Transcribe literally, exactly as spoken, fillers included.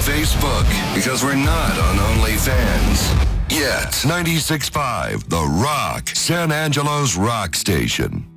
Facebook because we're not on OnlyFans. Yet. ninety-six point five, The Rock, San Angelo's rock station.